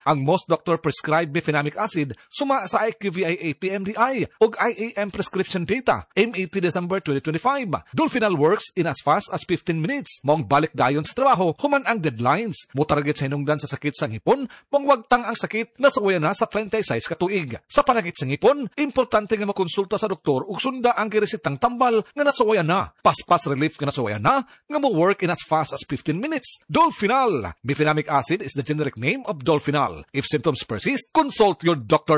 Ang most doctor prescribed bifenamic acid suma sa IQVIA PMDI ug IAM prescription data MAT December 2025. Dolphinal works in as fast as 15 minutes. Mong balik dayon sa trabaho human ang deadlines. Mo target sa hinungdan sa sakit sa ngipon, mong wagtang ang sakit na suwaya na sa 36 ka tuig. Sa panakit sa ngipon, importante nga makonsulta sa doktor ug sunda ang giresitang tambal nga nasuwaya na. Paspas relief nga nasuwaya na nga mo work in as fast as 15 minutes. Dolphinal. Bifenamic acid is the generic name of Dolphinal. If symptoms persist, consult your doctor.